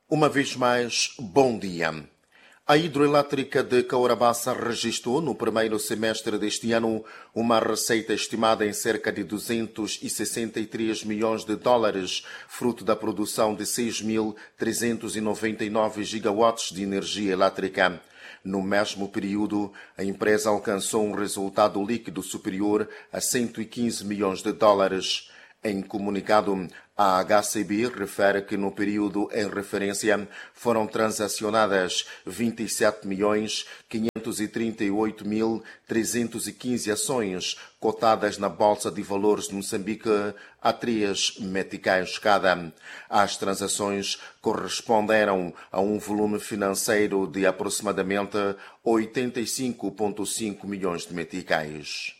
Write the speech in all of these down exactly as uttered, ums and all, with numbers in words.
Uma vez mais, bom dia. A hidroelétrica de Caurabaça registrou no primeiro semestre deste ano uma receita estimada em cerca de duzentos e sessenta e três milhões de dólares, fruto da produção de seis mil trezentos e noventa e nove gigawatts de energia elétrica. No mesmo período, a empresa alcançou um resultado líquido superior a cento e quinze milhões de dólares. Em comunicado, a H C B refere que no período em referência foram transacionadas vinte e sete milhões quinhentos e trinta e oito mil trezentos e quinze ações cotadas na Bolsa de Valores de Moçambique a três meticais cada. As transações corresponderam a um volume financeiro de aproximadamente oitenta e cinco vírgula cinco milhões de meticais.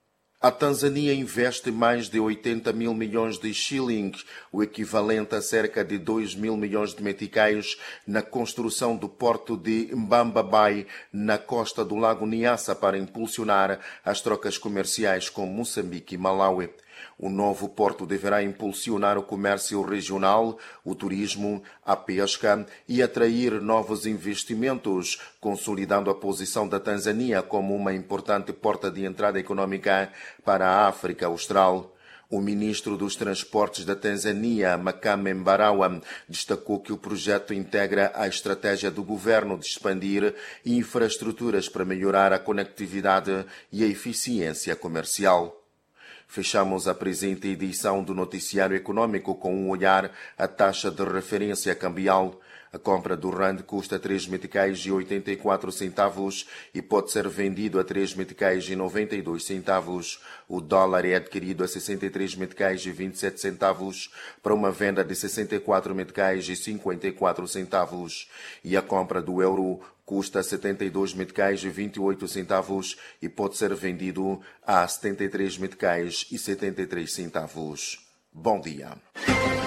A Tanzânia investe mais de oitenta mil milhões de shillings, o equivalente a cerca de dois mil milhões de meticais, na construção do porto de Mbamba Bay, na costa do Lago Nyassa, para impulsionar as trocas comerciais com Moçambique e Malawi. O novo porto deverá impulsionar o comércio regional, o turismo, a pesca e atrair novos investimentos, consolidando a posição da Tanzânia como uma importante porta de entrada econômica para a África Austral. O ministro dos Transportes da Tanzânia, Makame Mbarawa, destacou que o projeto integra a estratégia do governo de expandir infraestruturas para melhorar a conectividade e a eficiência comercial. Fechamos a presente edição do Noticiário Econômico com um olhar à taxa de referência cambial. A compra do rand custa três meticais e oitenta e quatro centavos e pode ser vendido a três meticais e noventa e dois centavos. O dólar é adquirido a sessenta e três meticais e vinte e sete centavos para uma venda de sessenta e quatro meticais e cinquenta e quatro centavos. E a compra do euro custa setenta e dois meticais e vinte e oito centavos e pode ser vendido a setenta e três meticais e setenta e três centavos. Bom dia.